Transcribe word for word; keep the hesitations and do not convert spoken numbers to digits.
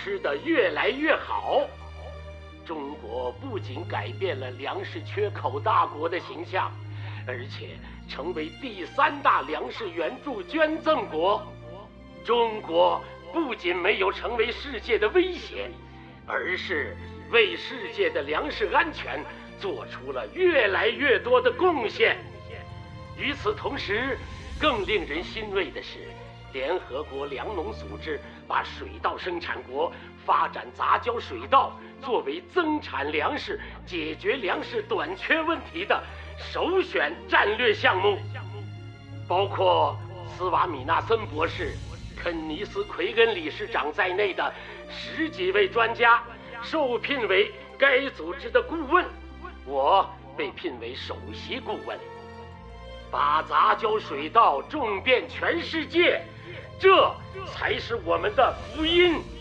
吃得越来越好。中国不仅改变了粮食缺口大国的形象，而且成为第三大粮食援助捐赠国。中国不仅没有成为世界的威胁，而是为世界的粮食安全做出了越来越多的贡献。与此同时，更令人欣慰的是，联合国粮农组织把水稻生产国发展杂交水稻作为增产粮食、解决粮食短缺问题的首选战略项目。包括斯瓦米纳森博士、肯尼斯·奎恩理事长在内的十几位专家受聘为该组织的顾问，我被聘为首席顾问。把杂交水稻种遍全世界，这才是我们的福音。